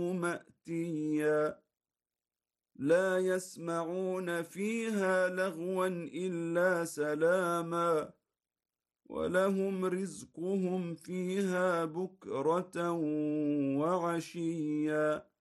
مأتيا لا يسمعون فيها لغوا إلا سلاما ولهم رزقهم فيها بكرة وعشيا